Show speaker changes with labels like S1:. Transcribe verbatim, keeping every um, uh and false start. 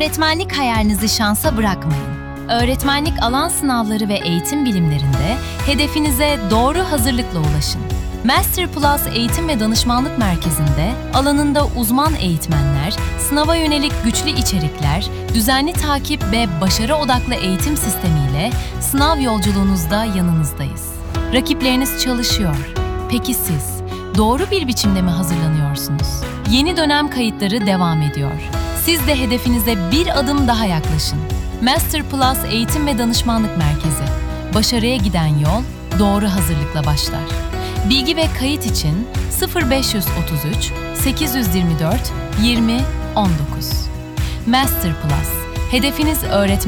S1: Öğretmenlik hayalinizi şansa bırakmayın. Öğretmenlik alan sınavları ve eğitim bilimlerinde hedefinize doğru hazırlıkla ulaşın. Master Plus Eğitim ve Danışmanlık Merkezi'nde alanında uzman eğitmenler, sınava yönelik güçlü içerikler, düzenli takip ve başarı odaklı eğitim sistemiyle sınav yolculuğunuzda yanınızdayız. Rakipleriniz çalışıyor. Peki siz doğru bir biçimde mi hazırlanıyorsunuz? Yeni dönem kayıtları devam ediyor. Siz de hedefinize bir adım daha yaklaşın. Master Plus Eğitim ve Danışmanlık Merkezi. Başarıya giden yol doğru hazırlıkla başlar. Bilgi ve kayıt için sıfır beş otuz üç sekiz yüz yirmi dört yirmi on dokuz. Master Plus. Hedefiniz öğretmen